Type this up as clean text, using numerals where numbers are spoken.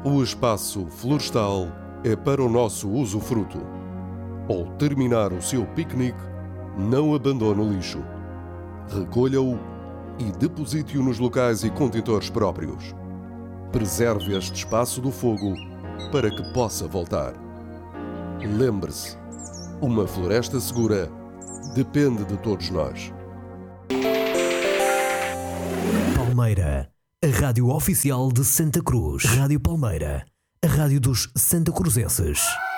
O espaço florestal é para o nosso usufruto. Ao terminar o seu piquenique, não abandone o lixo. Recolha-o e deposite-o nos locais e contentores próprios. Preserve este espaço do fogo para que possa voltar. Lembre-se, uma floresta segura depende de todos nós. Palmeira, a rádio oficial de Santa Cruz. Rádio Palmeira, a rádio dos santacruzenses.